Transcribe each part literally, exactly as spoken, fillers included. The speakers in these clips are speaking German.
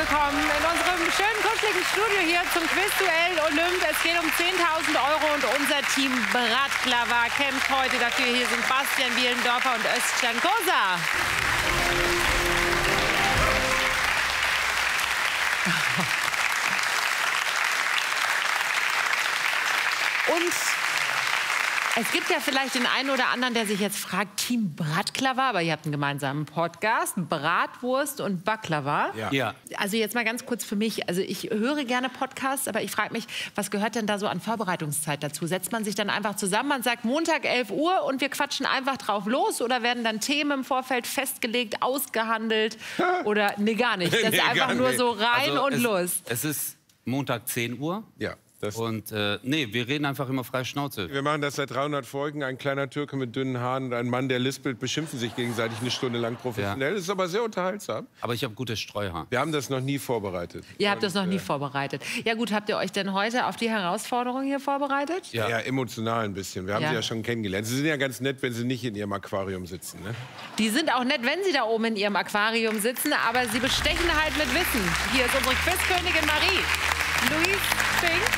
willkommen in unserem schönen, kuscheligen Studio hier zum Quizduell Olymp. Es geht um zehntausend Euro und unser Team Bratislava kämpft heute dafür. Hier sind Bastian Bielendorfer und Özcan Kosa. Und es gibt ja vielleicht den einen oder anderen, der sich jetzt fragt, Team Bratislava, aber ihr habt einen gemeinsamen Podcast, Bratwurst und Baklava. Ja. ja. Also jetzt mal ganz kurz für mich, also ich höre gerne Podcasts, aber ich frage mich, was gehört denn da so an Vorbereitungszeit dazu? Setzt man sich dann einfach zusammen, man sagt Montag elf Uhr und wir quatschen einfach drauf los oder werden dann Themen im Vorfeld festgelegt, ausgehandelt oder nee, gar nicht. Das nee, ist einfach nur nicht. so rein also und es, los. Es ist Montag zehn Uhr. Ja. Das und äh, nee, wir reden einfach immer frei Schnauze. Wir machen das seit dreihundert Folgen. Ein kleiner Türke mit dünnen Haaren und ein Mann, der lispelt, beschimpfen sich gegenseitig eine Stunde lang professionell. Ja. Das ist aber sehr unterhaltsam. Aber ich habe gutes Streuhaar. Wir haben das noch nie vorbereitet. Ihr habt und, das noch nie äh, vorbereitet. Ja gut, habt ihr euch denn heute auf die Herausforderung hier vorbereitet? Ja, ja emotional ein bisschen. Wir haben ja. sie ja schon kennengelernt. Sie sind ja ganz nett, wenn sie nicht in ihrem Aquarium sitzen. Ne? Die sind auch nett, wenn sie da oben in ihrem Aquarium sitzen, aber sie bestechen halt mit Wissen. Hier ist unsere Quizkönigin Marie. Louise Fink.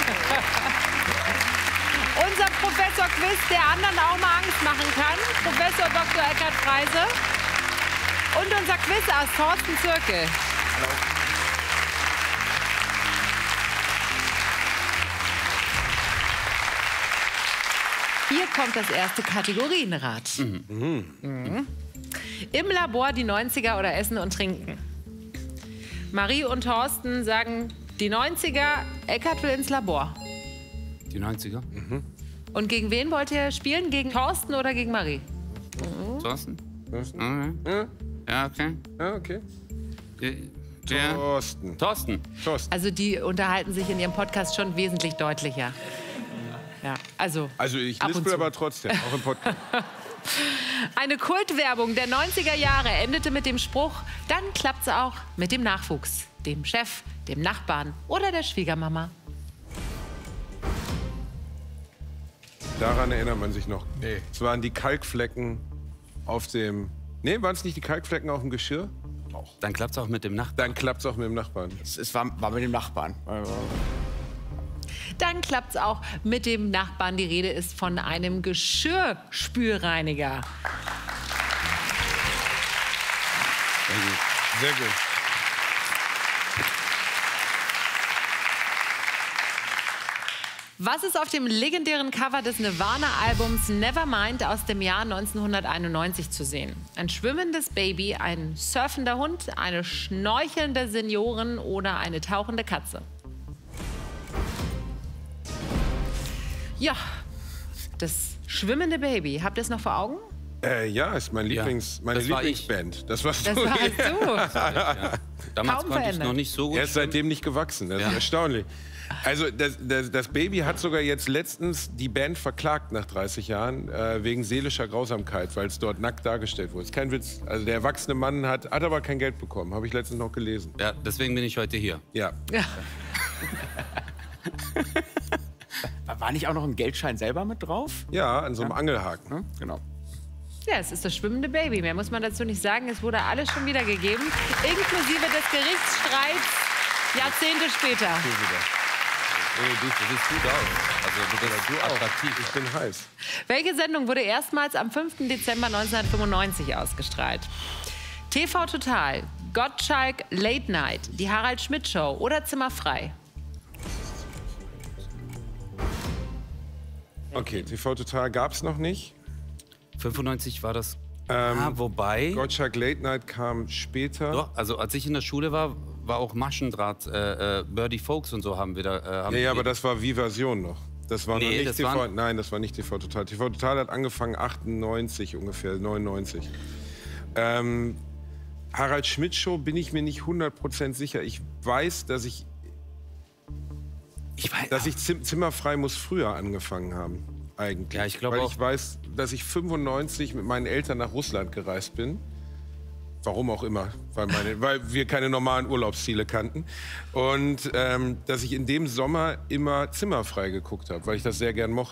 Unser Professor Quiz, der anderen auch mal Angst machen kann. Professor Doktor Eckhard Freise. Und unser Quizass Thorsten Zirkel. Hallo. Hier kommt das erste Kategorienrad. Mhm. Mhm. Im Labor die neunziger oder Essen und Trinken. Marie und Thorsten sagen die neunziger, Eckhard will ins Labor. Die neunziger? Mhm. Und gegen wen wollt ihr spielen? Gegen Thorsten oder gegen Marie? Mhm. Thorsten? Thorsten? Okay. Ja. Ja, okay. Ja, okay. Der Thorsten. Thorsten. Thorsten. Also die unterhalten sich in ihrem Podcast schon wesentlich deutlicher. Ja, also Also ich lispel aber trotzdem, auch im Podcast. Eine Kultwerbung der neunziger Jahre endete mit dem Spruch, dann klappt's auch mit dem Nachwuchs, dem Chef, dem Nachbarn oder der Schwiegermama. Daran erinnert man sich noch. Nee. Es waren die Kalkflecken auf dem... Nee, waren es nicht die Kalkflecken auf dem Geschirr? Auch. Dann klappt es auch mit dem Nachbarn. Dann klappt es auch mit dem Nachbarn. Es, es war, war mit dem Nachbarn. Dann klappt's auch mit dem Nachbarn. Die Rede ist von einem Geschirrspülreiniger. Sehr gut. Sehr gut. Was ist auf dem legendären Cover des Nirvana-Albums Nevermind aus dem Jahr neunzehnhunderteinundneunzig zu sehen? Ein schwimmendes Baby, ein surfender Hund, eine schnorchelnde Seniorin oder eine tauchende Katze? Ja, das schwimmende Baby. Habt ihr es noch vor Augen? Äh, ja, ist mein Lieblings, Ja, meine das war Lieblingsband. Das warst Das du. warst du. Ja. Damals Kaum konnte ich verändert. noch nicht so gut Er ist seitdem nicht gewachsen. Das ist Ja. erstaunlich. Also das, das, das Baby hat sogar jetzt letztens die Band verklagt nach dreißig Jahren äh, wegen seelischer Grausamkeit, weil es dort nackt dargestellt wurde. Ist kein Witz. Also der erwachsene Mann hat, hat aber kein Geld bekommen. Habe ich letztens noch gelesen. Ja, deswegen bin ich heute hier. Ja. Ja. War nicht auch noch ein Geldschein selber mit drauf? Ja, an so einem Angelhaken. Hm? Genau. Ja, es ist das schwimmende Baby. Mehr muss man dazu nicht sagen. Es wurde alles schon wieder gegeben, inklusive des Gerichtsstreits Jahrzehnte später. Oh, du, du siehst gut aus. Also du bist Du auch. attraktiv. Ich bin heiß. Welche Sendung wurde erstmals am fünften Dezember neunzehnhundertfünfundneunzig ausgestrahlt? T V Total, Gottschalk Late Night, die Harald Schmidt Show oder Zimmer frei? Okay, T V Total gab es noch nicht. fünfundneunzig war das. Ähm, ah, wobei. Gottschalk Late Night kam später. Doch, also als ich in der Schule war, war auch Maschendraht, äh, äh, Birdie Folks und so haben wir da. Äh, haben Ja, ja, wir- aber das war Wie-Version noch. Das war Nee, noch nicht das T V. waren- Nein, das war nicht T V Total. T V Total hat angefangen achtundneunzig ungefähr, neunundneunzig. Ähm, Harald Schmidt Show bin ich mir nicht hundert Prozent sicher. Ich weiß, dass ich, ich weiß, dass ich Zim Zimmerfrei muss früher angefangen haben. Eigentlich. Ja, ich glaube Weil auch. ich weiß, dass ich fünfundneunzig mit meinen Eltern nach Russland gereist bin. Warum auch immer, weil, meine, weil wir keine normalen Urlaubsziele kannten. Und ähm, dass ich in dem Sommer immer Zimmerfrei geguckt habe, weil ich das sehr gern mochte.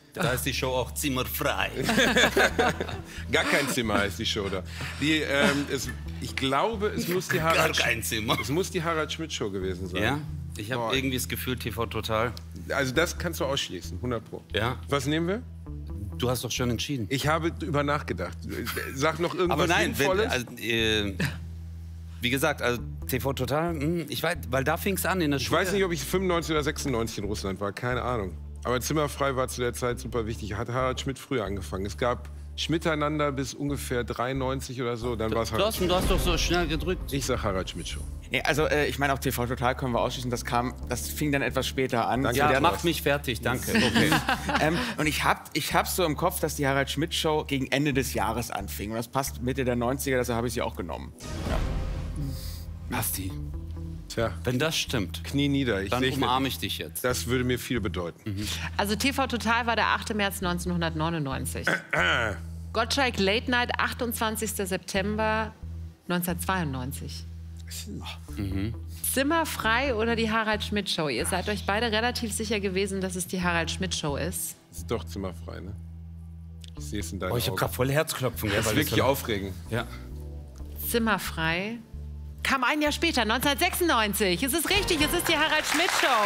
Da ist die Show auch zimmerfrei. Gar kein Zimmer heißt die Show da. Die, ähm, es, ich glaube, es muss die Harald, Gar kein Zimmer. Es muss die Harald Schmidt Show gewesen sein. Ja? Ich habe Boah. irgendwie das Gefühl, T V Total. Also das kannst du ausschließen, hundert Pro. Ja? Was nehmen wir? Du hast doch schon entschieden. Ich habe drüber nachgedacht. Sag noch irgendwas Aber nein, wenn, Sinnvolles. also, äh, wie gesagt, also T V Total, mh, ich weiß, weil da fing es an in der Ich Schule. weiß nicht, ob ich fünfundneunzig oder sechsundneunzig in Russland war, keine Ahnung. Aber Zimmerfrei war zu der Zeit super wichtig. Hat Harald Schmidt früher angefangen. Es gab Schmiteinander bis ungefähr dreiundneunzig oder so. Dann war es Harald Thorsten, du hast doch so schnell gedrückt. Ich sag Harald Schmidt Show. Nee, also äh, ich meine, auch T V Total können wir ausschließen. Das kam, das fing dann etwas später an. Danke. Ja, der macht war's. mich fertig, danke. Okay. ähm, und ich hab, ich hab so im Kopf, dass die Harald Schmidt Show gegen Ende des Jahres anfing. Und das passt Mitte der neunziger, deshalb habe ich sie auch genommen. Basti, Tja, wenn das stimmt, Knie nieder. Ich dann segne umarme dich. ich dich jetzt. Das würde mir viel bedeuten. Mhm. Also T V Total war der achte März neunzehnhundertneunundneunzig. Gottschalk Late Night, achtundzwanzigster September neunzehnhundertzweiundneunzig. Mhm. Zimmerfrei oder die Harald Schmidt Show? Ihr seid euch beide relativ sicher gewesen, dass es die Harald Schmidt Show ist. Das ist doch zimmerfrei, ne? Ich sehe es in deinen Oh, ich habe Augen. gerade voll Herzklopfen. Das ist wirklich aufregend. Ja. Zimmerfrei kam ein Jahr später, neunzehnhundertsechsundneunzig. Es ist richtig, es ist die Harald Schmidt Show.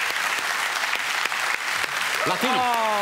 Latino.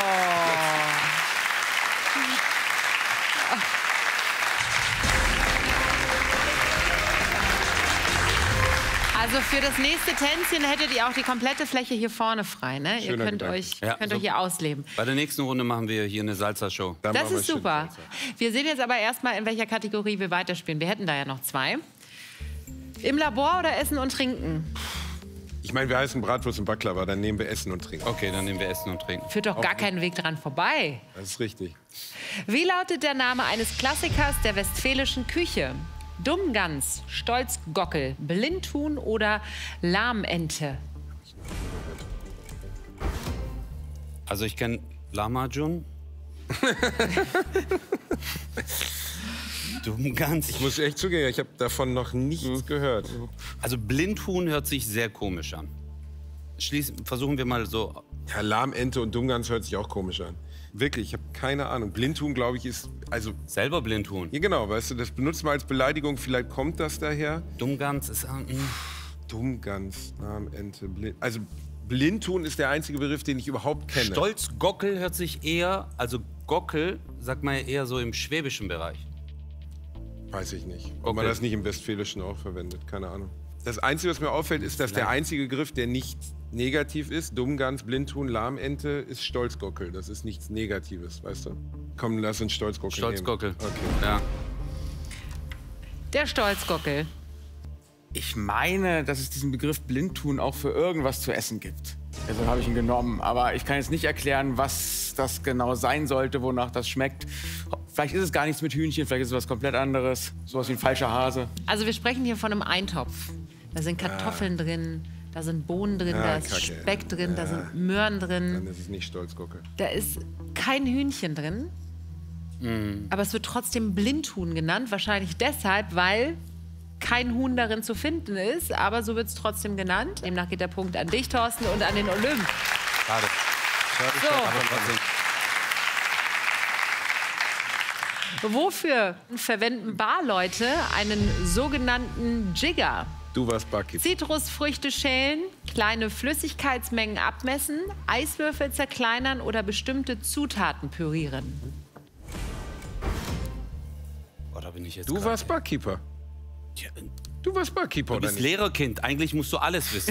Also für das nächste Tänzchen hättet ihr auch die komplette Fläche hier vorne frei, ne? Ihr Schöner könnt Gedanke. euch, Ja, könnt so- euch hier ausleben. Bei der nächsten Runde machen wir hier eine Salsa-Show. Dann Das machen wir ist schön super. Salsa. Wir sehen jetzt aber erstmal, in welcher Kategorie wir weiterspielen. Wir hätten da ja noch zwei. Im Labor oder Essen und Trinken? Ich meine, wir heißen Bratwurst und Baklava, dann nehmen wir Essen und Trinken. Okay, dann nehmen wir Essen und Trinken. Führt doch gar keinen Weg dran vorbei. Das ist richtig. Wie lautet der Name eines Klassikers der westfälischen Küche? Dummgans, Stolzgockel, Blindhuhn oder Lahmente? Also ich kenne Lahmacun. Dummgans. Ich muss echt zugeben, ich habe davon noch nichts gehört. Also Blindhuhn hört sich sehr komisch an. Schließ, versuchen wir mal so. Ja, Lahmente und Dummgans hört sich auch komisch an. Wirklich, ich habe keine Ahnung. Blindhuhn, glaube ich, ist... Also, Selber Blindhuhn. ja genau, weißt du, das benutzt man als Beleidigung. Vielleicht kommt das daher. Dummgans ist... ah, mm. Dummgans, Lahmente, Blind... Also, Blindhuhn ist der einzige Begriff, den ich überhaupt kenne. Stolzgockel hört sich eher... Also Gockel sagt man ja eher so im schwäbischen Bereich. Weiß ich nicht. Ob Okay. man das nicht im Westfälischen auch verwendet, keine Ahnung. Das Einzige, was mir auffällt, ist, dass der einzige Begriff, der nicht negativ ist, Dummgans, Blindhuhn, Lahmente, ist Stolzgockel. Das ist nichts Negatives, weißt du? Komm, lass uns Stolzgockel Stolzgockel. nehmen. Okay. Ja. Der Stolzgockel. Ich meine, dass es diesen Begriff Blindhuhn auch für irgendwas zu essen gibt. Deshalb habe ich ihn genommen. Aber ich kann jetzt nicht erklären, was das genau sein sollte, wonach das schmeckt. Vielleicht ist es gar nichts mit Hühnchen, vielleicht ist es was komplett anderes. Sowas wie ein falscher Hase. Also wir sprechen hier von einem Eintopf. Da sind Kartoffeln drin, da sind Bohnen drin, Ah, da ist Kacke. Speck drin, da Ja. sind Möhren drin. Dann ist es nicht Stolzgockel. Da ist kein Hühnchen drin. Aber es wird trotzdem Blindhuhn genannt. Wahrscheinlich deshalb, weil kein Huhn darin zu finden ist. Aber so wird es trotzdem genannt. Demnach geht der Punkt an dich, Thorsten, und an den Olymp. Schade. So. Aber trotzdem. Wofür verwenden Barleute einen sogenannten Jigger? Du warst Barkeeper. Zitrusfrüchte schälen, kleine Flüssigkeitsmengen abmessen, Eiswürfel zerkleinern oder bestimmte Zutaten pürieren. Oh, da bin ich jetzt Du grad- warst Barkeeper. Tja, Du warst Barkeeper, Du oder bist nicht? Lehrerkind. Eigentlich musst du alles wissen.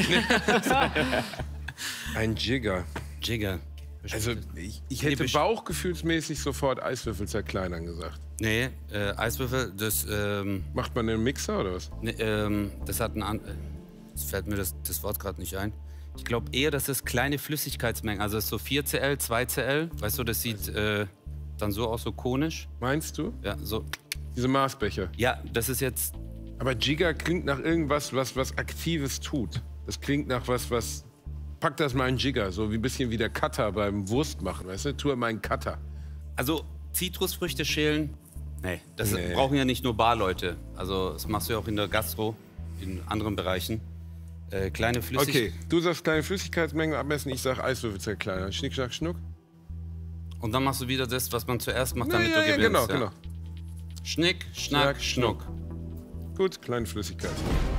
Ein Jigger. Jigger. Also, ich, ich hätte best- bauchgefühlssmäßig sofort Eiswürfel zerkleinern gesagt. Nee, äh, Eiswürfel, das, ähm, Macht man einen Mixer oder was? nee, ähm, das hat ein an äh, Jetzt fällt mir das, das Wort gerade nicht ein. Ich glaube eher, dass das kleine Flüssigkeitsmengen, also das ist so vier C L, zwei C L, weißt du, das sieht äh, dann so aus, so konisch. Meinst du? Ja, so. Diese Maßbecher. Ja, das ist jetzt, Aber Jigger klingt nach irgendwas, was was Aktives tut. Das klingt nach was, was... Pack das mal in Jigger, so wie ein bisschen wie der Cutter beim Wurst machen, weißt du? Tu mal einen Cutter. also Zitrusfrüchte schälen, nee, das Nee. brauchen ja nicht nur Barleute. Also das machst du ja auch in der Gastro, in anderen Bereichen. Äh, kleine Flüssigkeiten. Okay, du sagst kleine Flüssigkeitsmengen abmessen, ich sag Eiswürfel zerkleinern. Schnick, schnack, schnuck. Und dann machst du wieder das, was man zuerst macht, Ja, damit ja, du ja, gewinnst. genau, ja. genau. Schnick, Schnack, Schnack, Schnuck. Gut, kleine Flüssigkeit.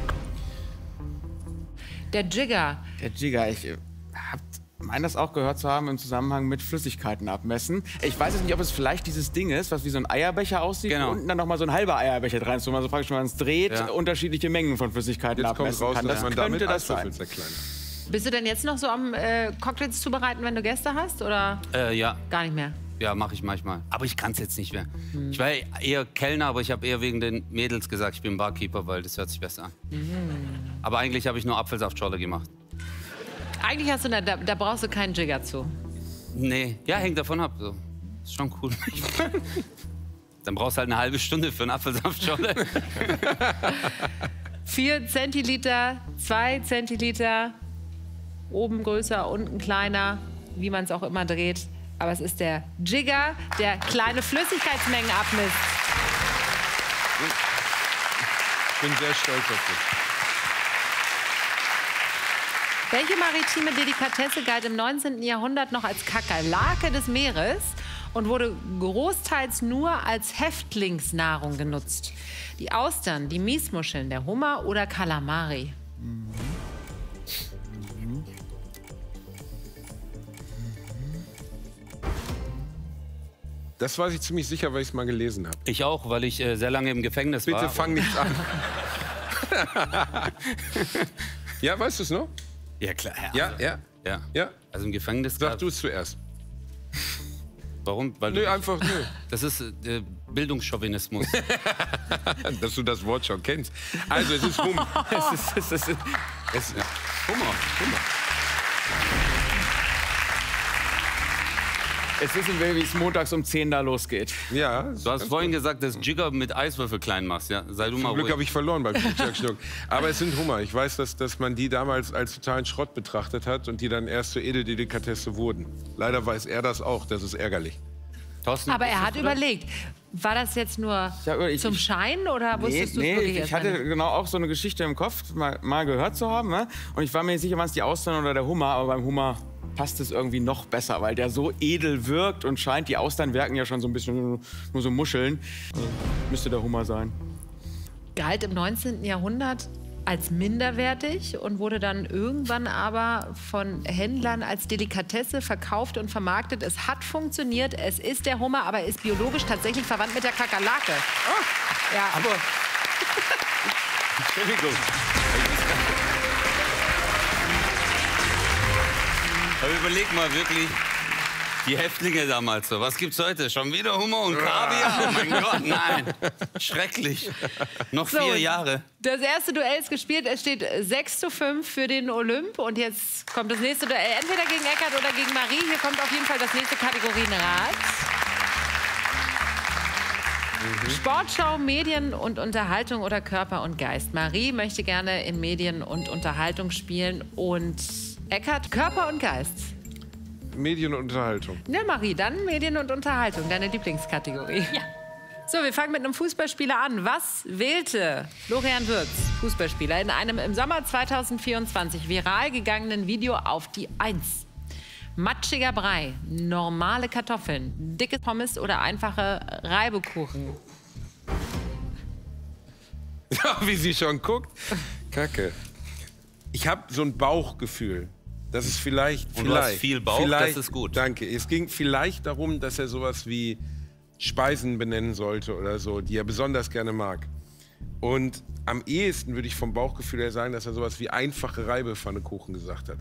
Der Jigger. Der Jigger, ich äh, hab meine das auch gehört zu haben im Zusammenhang mit Flüssigkeiten abmessen. Ich weiß jetzt nicht, ob es vielleicht dieses Ding ist, was wie so ein Eierbecher aussieht Genau. und unten dann noch mal so ein halber Eierbecher dran ist, wo man so praktisch, wenn man es dreht, Ja. unterschiedliche Mengen von Flüssigkeiten Jetzt kommt abmessen raus, kann. dass Das man damit könnte das sein. Eiswürfel zerkleinert. Bist du denn jetzt noch so am äh, Cocktails zubereiten, wenn du Gäste hast? Oder Äh, ja, gar nicht mehr? ja, mache ich manchmal. Aber ich kann es jetzt nicht mehr. Ich war eher Kellner, aber ich habe eher wegen den Mädels gesagt, ich bin Barkeeper, weil das hört sich besser an. Aber eigentlich habe ich nur Apfelsaftschorle gemacht. Eigentlich hast du da, da, da brauchst du keinen Jigger zu. Nee, ja, hängt davon ab. So. Ist schon cool. Dann brauchst du halt eine halbe Stunde für einen Apfelsaftschorle. Vier Zentiliter, zwei Zentiliter, oben größer, unten kleiner, wie man es auch immer dreht. Aber es ist der Jigger, der kleine Flüssigkeitsmengen abmisst. Ich bin sehr stolz auf dich. Welche maritime Delikatesse galt im neunzehnten Jahrhundert noch als Kakerlake des Meeres und wurde großteils nur als Häftlingsnahrung genutzt? Die Austern, die Miesmuscheln, der Hummer oder Kalamari? Das weiß ich ziemlich sicher, weil ich es mal gelesen habe. Ich auch, weil ich äh, sehr lange im Gefängnis war. Bitte fang nichts an. Ja, weißt du es noch? Ja, klar. Ja, ja. ja. Ja. Also im Gefängnis. Sag gab- du es zuerst. Warum? Weil Nö, du, einfach nö. das ist äh, Bildungschauvinismus. Dass du das Wort schon kennst. Also, es ist Hummer. Es ist, es ist, Es, Ja. Hummer. Hummer. es wissen wir, wie es montags um zehn da losgeht. ja, Du hast vorhin gesagt, dass Jigger mit Eiswürfel klein machst. Ja? Sei du mal Zum Glück ruhig. habe ich verloren beim Schnick-Schnack-Schnuck. Aber es sind Hummer. Ich weiß, dass, dass man die damals als totalen Schrott betrachtet hat und die dann erst zur Edeldelikatesse wurden. Leider weiß er das auch. Das ist ärgerlich. Thorsten, Aber er wusstest hat du das? überlegt, war das jetzt nur Ja, ich- zum ich- Schein oder Nee, wusstest du es nee wirklich ich erst hatte mal nicht? genau auch so eine Geschichte im Kopf, mal, mal gehört zu haben. Ne? Und ich war mir nicht sicher, waren es die Austern oder der Hummer. Aber beim Hummer passt es irgendwie noch besser, weil der so edel wirkt und scheint. Die Austern wirken ja schon so ein bisschen nur, nur so Muscheln. Also, müsste der Hummer sein. Galt im neunzehnten Jahrhundert als minderwertig und wurde dann irgendwann aber von Händlern als Delikatesse verkauft und vermarktet. Es hat funktioniert, es ist der Hummer, aber ist biologisch tatsächlich verwandt mit der Kakerlake. Oh. Ja, aber Entschuldigung. Aber überleg mal wirklich, die Häftlinge damals so. Was gibt's heute? Schon wieder Hummer und Kaviar? Oh mein Gott, nein. Schrecklich. Noch So, vier Jahre. das erste Duell ist gespielt. Es steht sechs zu fünf für den Olymp. Und jetzt kommt das nächste Duell. Entweder gegen Eckart oder gegen Marie. Hier kommt auf jeden Fall das nächste Kategorienrad. Sportschau, Medien und Unterhaltung oder Körper und Geist. Marie möchte gerne in Medien und Unterhaltung spielen. Und Eckart, Körper und Geist. Medien und Unterhaltung. Na Marie, dann Medien und Unterhaltung, deine Lieblingskategorie. Ja. So, wir fangen mit einem Fußballspieler an. Was wählte Florian Wirtz, Fußballspieler, in einem im Sommer zweitausendvierundzwanzig viral gegangenen Video auf die Eins? Matschiger Brei, normale Kartoffeln, dicke Pommes oder einfache Reibekuchen? Ja, wie sie schon guckt. Kacke. Ich habe so ein Bauchgefühl. Das ist vielleicht, Und du hast vielleicht, viel Bauch, vielleicht, das ist gut. Danke. Es ging vielleicht darum, dass er sowas wie Speisen benennen sollte oder so, die er besonders gerne mag. Und am ehesten würde ich vom Bauchgefühl her sagen, dass er sowas wie einfache Reibepfannekuchen gesagt hat.